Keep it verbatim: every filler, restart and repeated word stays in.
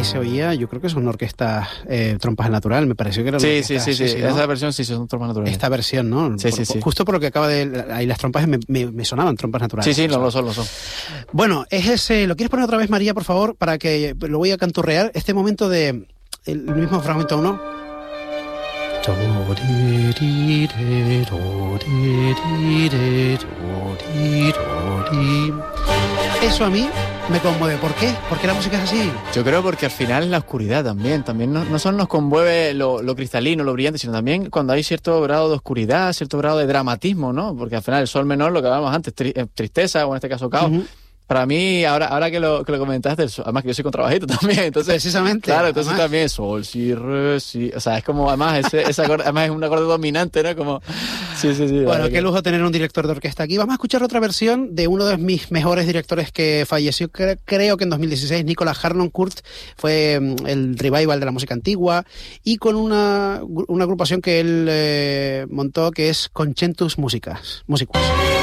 se oía, yo creo que son orquestas eh, trompas al natural, me pareció que era una Sí, orquesta, sí, sí, sí, sí, ¿no? Esa versión sí son trompas naturales. Esta versión, ¿no? Sí, por, sí, sí. Justo por lo que acaba de... Ahí las trompas me, me, me sonaban trompas naturales. Sí, sí, o sea. no lo son, lo son. Bueno, es ese... ¿Lo quieres poner otra vez, María, por favor? Para que lo voy a canturrear. Este momento de... El mismo fragmento uno. Eso a mí me conmueve. ¿Por qué? ¿Por qué la música es así? Yo creo porque al final es la oscuridad también. También no, no solo nos conmueve lo, lo cristalino, lo brillante, sino también cuando hay cierto grado de oscuridad, cierto grado de dramatismo, ¿no? Porque al final el sol menor, lo que hablábamos antes, tri, tristeza, o en este caso caos. Uh-huh. Para mí, ahora, ahora que lo, que lo comentaste, además que yo soy contrabajito también, entonces... Precisamente. Claro, entonces además, también sol, si, re, si... O sea, es como, además, ese, ese acorde, además es un acorde dominante, ¿no? Como... Sí, sí, sí. Bueno, vale, qué que... lujo tener un director de orquesta aquí. Vamos a escuchar otra versión de uno de mis mejores directores que falleció, cre- creo que en dos mil dieciséis, Nicolas Harnoncourt. Fue el revival de la música antigua y con una, una agrupación que él eh, montó que es Concentus Musicas, Musicus.